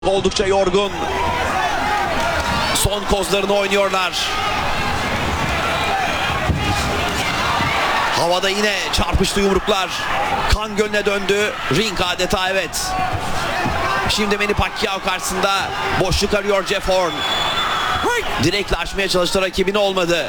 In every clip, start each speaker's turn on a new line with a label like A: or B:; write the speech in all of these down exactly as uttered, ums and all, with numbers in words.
A: Oldukça yorgun. Son kozlarını oynuyorlar. Havada yine çarpıştı yumruklar. Kan gölüne döndü. Ring adeta, evet. Şimdi Manny Pacquiao karşısında boşluk arıyor Jeff Horn. Direkle aşmaya çalıştı rakibini, olmadı.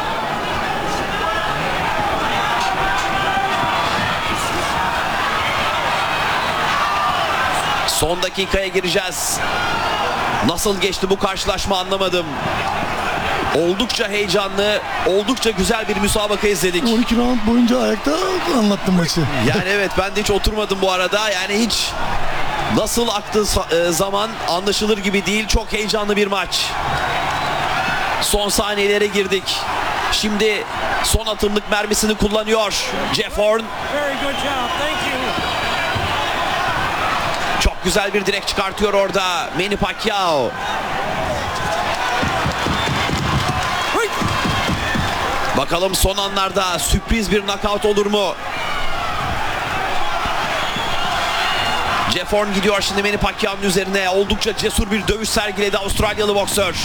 A: Son dakikaya gireceğiz. Nasıl geçti bu karşılaşma anlamadım. Oldukça heyecanlı, oldukça güzel bir müsabaka izledik.
B: on iki round boyunca ayakta anlattım maçı.
A: Yani evet, ben de hiç oturmadım bu arada. Yani hiç nasıl aktığı zaman anlaşılır gibi değil. Çok heyecanlı bir maç. Son saniyelere girdik. Şimdi son atımlık mermisini kullanıyor Jeff Horn. Çok güzel bir direk çıkartıyor orada Manny Pacquiao. Bakalım son anlarda sürpriz bir knockout olur mu? Jeff Horn gidiyor şimdi Manny Pacquiao'nun üzerine. Oldukça cesur bir dövüş sergiledi Avustralyalı boksör.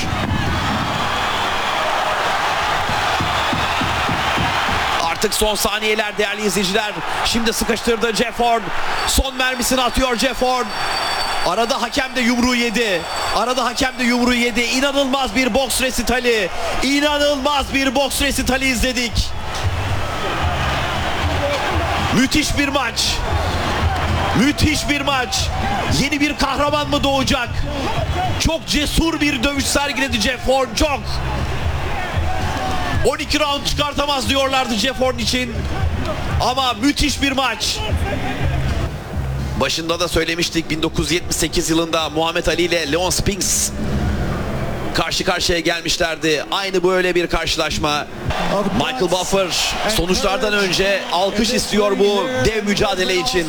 A: Artık son saniyeler değerli izleyiciler. Şimdi sıkıştırdı Jeff Horn. Son mermisini atıyor Jeff Horn. Arada hakem de yumruğu yedi. Arada hakem de yumruğu yedi. İnanılmaz bir boks resitali. İnanılmaz bir boks resitali izledik. Müthiş bir maç. Müthiş bir maç. Yeni bir kahraman mı doğacak? Çok cesur bir dövüş sergiledi Jeff Horn. Çok. on iki round çıkartamaz diyorlardı Jeff Horn için. Ama müthiş bir maç. Başında da söylemiştik, bin dokuz yüz yetmiş sekiz yılında Muhammed Ali ile Leon Spinks karşı karşıya gelmişlerdi. Aynı böyle bir karşılaşma. Michael Buffer sonuçlardan önce alkış istiyor bu dev mücadele için.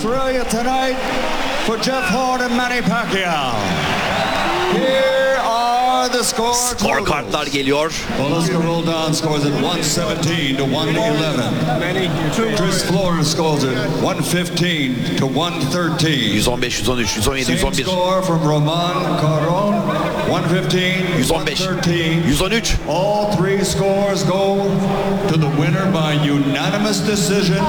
A: Skor kartlar geliyor.
C: Oscar Roldan scores at one seventeen to one eleven. Chris Flores scores at one fifteen to one thirteen.
A: yüz on beş, yüz on üç, yüz on yedi, yüz on bir.
C: Same score from Roman Caron, one fifteen,
A: yüz on beş, yüz on üç.
C: All three scores go to the winner by unanimous decision.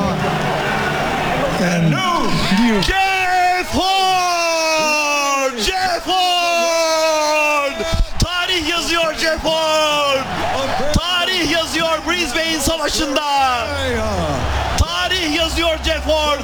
C: And no,
A: Jeff Horn! Jeff Horn! Tarih yazıyor Jeff Horn! Tarih yazıyor Brisbane Savaşı'nda! Tarih yazıyor Jeff Horn!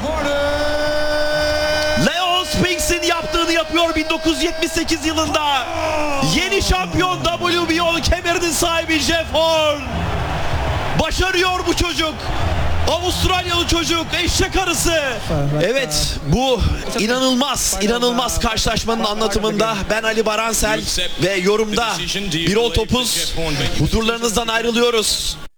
A: Leon Spinks'in yaptığını yapıyor bin dokuz yüz yetmiş sekiz yılında. Yeni şampiyon W B O kemerinin sahibi Jeff Horn. Başarıyor bu çocuk. Avustralyalı çocuk, eşek arısı. Evet, bu inanılmaz, inanılmaz karşılaşmanın anlatımında ben Ali Baransel ve yorumda Birol Topuz huzurlarınızdan ayrılıyoruz.